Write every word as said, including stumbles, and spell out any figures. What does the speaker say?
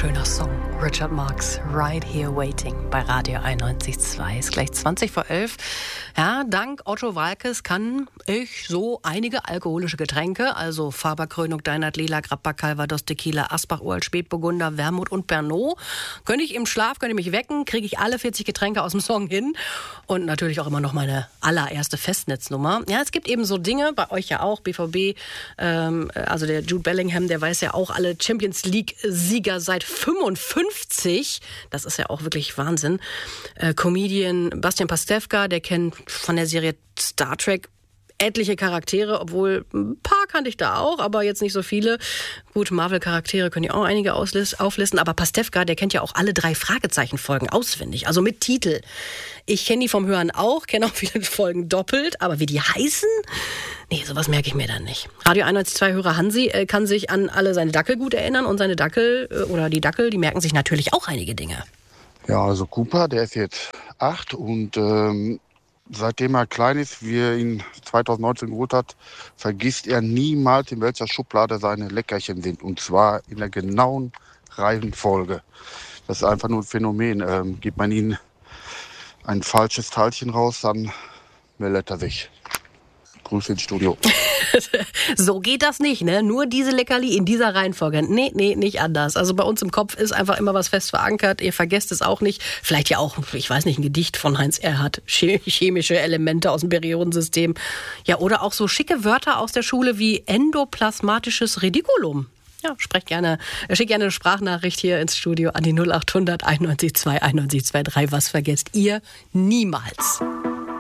schöner Song. Richard Marx, Right Here Waiting bei Radio einundneunzig Komma zwei. Ist gleich zwanzig vor elf. Ja, dank Otto Waalkes kann ich so einige alkoholische Getränke, also Faber-Krönung, Deinert, Lila, Grappa, Calvados, Tequila, Asbach, Uralt, Spätburgunder, Wermut und Pernod. Könnte ich im Schlaf, könnte ich mich wecken, kriege ich alle vierzig Getränke aus dem Song hin. Und natürlich auch immer noch meine allererste Festnetznummer. Ja, es gibt eben so Dinge, bei euch ja auch, B V B, ähm, also der Jude Bellingham, der weiß ja auch alle Champions League-Sieger seit fünfundfünfzig. Das ist ja auch wirklich Wahnsinn. Äh, Comedian Bastian Pastewka, der kennt von der Serie Star Trek etliche Charaktere, obwohl ein paar kannte ich da auch, aber jetzt nicht so viele. Gut, Marvel-Charaktere können ja auch einige auslis- auflisten, aber Pastewka, der kennt ja auch alle drei Fragezeichen-Folgen auswendig, also mit Titel. Ich kenne die vom Hören auch, kenne auch viele Folgen doppelt, aber wie die heißen? Nee, sowas merke ich mir dann nicht. Radio einundneunzig Komma zwei Hörer Hansi äh, kann sich an alle seine Dackel gut erinnern und seine Dackel äh, oder die Dackel, die merken sich natürlich auch einige Dinge. Ja, also Cooper, der ist jetzt acht und ähm, seitdem er klein ist, wie er ihn zwanzig neunzehn geholt hat, vergisst er niemals, in welcher Schublade seine Leckerchen sind. Und zwar in der genauen Reihenfolge. Das ist einfach nur ein Phänomen. Ähm, gibt man ihm ein falsches Teilchen raus, dann meldet er sich. Grüße ins Studio. So geht das nicht, ne? Nur diese Leckerli in dieser Reihenfolge. Nee, nee, nicht anders. Also bei uns im Kopf ist einfach immer was fest verankert. Ihr vergesst es auch nicht. Vielleicht ja auch, ich weiß nicht, ein Gedicht von Heinz Erhardt. Chemische Elemente aus dem Periodensystem. Ja, oder auch so schicke Wörter aus der Schule wie endoplasmatisches Redikulum. Ja, sprecht gerne, schickt gerne eine Sprachnachricht hier ins Studio an die null acht hundert einundneunzig Komma zwei einundneunzig Komma drei. Was vergesst ihr niemals?